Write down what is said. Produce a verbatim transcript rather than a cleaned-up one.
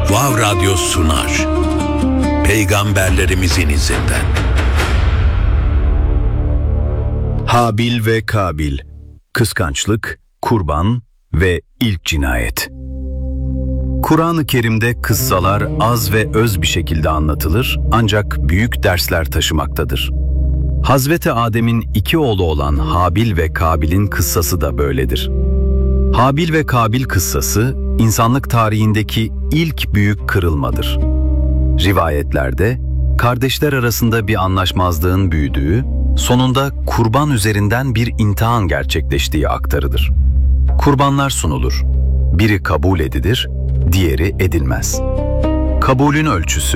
Vav Radyo sunar. Peygamberlerimizin izinden. Habil ve Kabil, kıskançlık, kurban ve ilk cinayet. Kur'an-ı Kerim'de kıssalar az ve öz bir şekilde anlatılır ancak büyük dersler taşımaktadır. Hazreti Adem'in iki oğlu olan Habil ve Kabil'in kıssası da böyledir. Habil ve Kabil kıssası, insanlık tarihindeki ilk büyük kırılmadır. Rivayetlerde, kardeşler arasında bir anlaşmazlığın büyüdüğü, sonunda kurban üzerinden bir imtihan gerçekleştiği aktarılır. Kurbanlar sunulur. Biri kabul edilir, diğeri edilmez. Kabulün ölçüsü,